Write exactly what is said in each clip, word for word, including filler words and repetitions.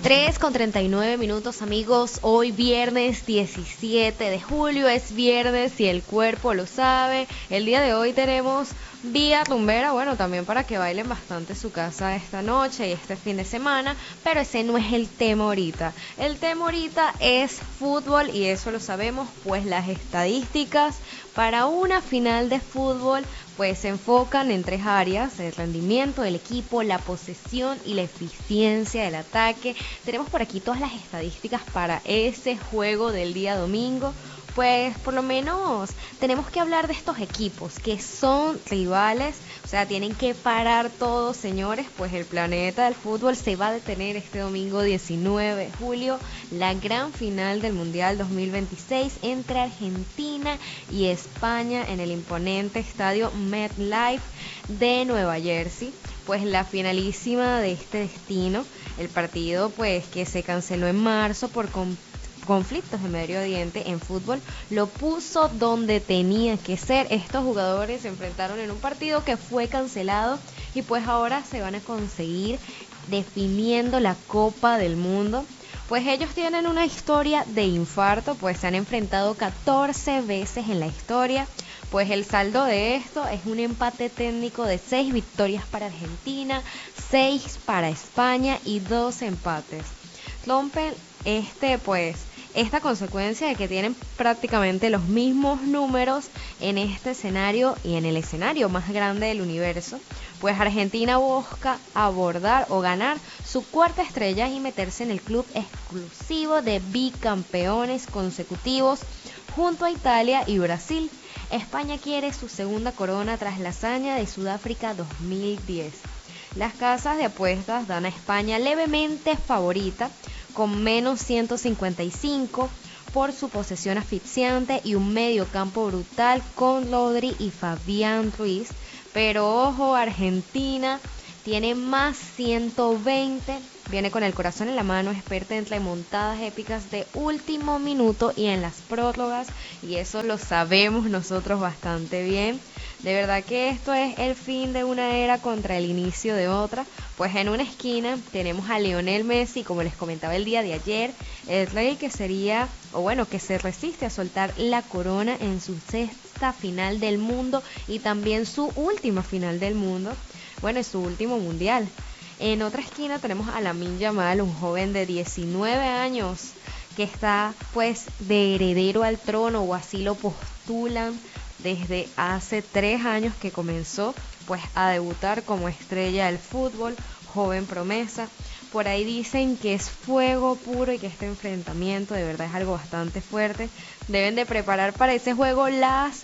tres con treinta y nueve minutos, amigos. Hoy viernes diecisiete de julio, es viernes y el cuerpo lo sabe. El día de hoy tenemos vía rumbera, bueno, también para que bailen bastante su casa esta noche y este fin de semana, pero ese no es el tema ahorita. El tema ahorita es fútbol y eso lo sabemos, pues las estadísticas para una final de fútbol pues se enfocan en tres áreas: el rendimiento del equipo, la posesión y la eficiencia del ataque. Tenemos por aquí todas las estadísticas para ese juego del día domingo. Pues por lo menos tenemos que hablar de estos equipos que son rivales, o sea, tienen que parar todos, señores, pues el planeta del fútbol se va a detener este domingo diecinueve de julio, la gran final del Mundial dos mil veintiséis entre Argentina y España en el imponente estadio MetLife de Nueva Jersey. Pues la finalísima de este destino, el partido pues que se canceló en marzo por completo conflictos de Medio Oriente en fútbol, lo puso donde tenía que ser. Estos jugadores se enfrentaron en un partido que fue cancelado y pues ahora se van a conseguir definiendo la Copa del Mundo. Pues ellos tienen una historia de infarto, pues se han enfrentado catorce veces en la historia. Pues el saldo de esto es un empate técnico de seis victorias para Argentina, seis para España y dos empates. Rompen este pues esta consecuencia de que tienen prácticamente los mismos números en este escenario y en el escenario más grande del universo. Pues Argentina busca abordar o ganar su cuarta estrella y meterse en el club exclusivo de bicampeones consecutivos junto a Italia y Brasil. España quiere su segunda corona tras la hazaña de Sudáfrica dos mil diez. Las casas de apuestas dan a España levemente favorita, con menos ciento cincuenta y cinco por su posesión asfixiante y un mediocampo brutal con Rodri y Fabián Ruiz. Pero ojo, Argentina tiene más ciento veinte, viene con el corazón en la mano, experta en remontadas épicas de último minuto y en las prórrogas, y eso lo sabemos nosotros bastante bien. De verdad que esto es el fin de una era contra el inicio de otra. Pues en una esquina tenemos a Lionel Messi, como les comentaba el día de ayer, el rey que sería, o bueno, que se resiste a soltar la corona en su sexta final del mundo y también su última final del mundo, bueno, es su último mundial. En otra esquina tenemos a Lamine Yamal, un joven de diecinueve años que está pues de heredero al trono, o así lo postulan, desde hace tres años que comenzó pues a debutar como estrella del fútbol, joven promesa. Por ahí dicen que es fuego puro y que este enfrentamiento de verdad es algo bastante fuerte. Deben de preparar para ese juego las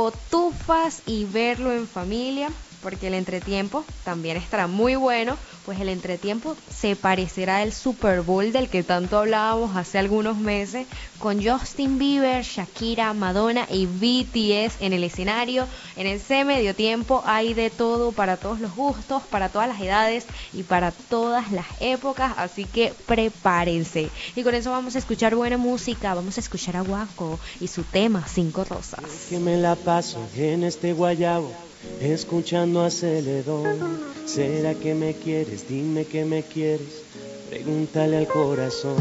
cotufas y verlo en familia, porque el entretiempo también estará muy bueno. Pues el entretiempo se parecerá al Super Bowl del que tanto hablábamos hace algunos meses, con Justin Bieber, Shakira, Madonna y B T S en el escenario. En ese medio tiempo hay de todo, para todos los gustos, para todas las edades y para todas las épocas, así que prepárense. Y con eso vamos a escuchar buena música, vamos a escuchar a Guaco y su tema Cinco Rosas. Es que me la paso en este guayabo, escuchando a Celedón. ¿Será que me quieres? Dime que me quieres. Pregúntale al corazón.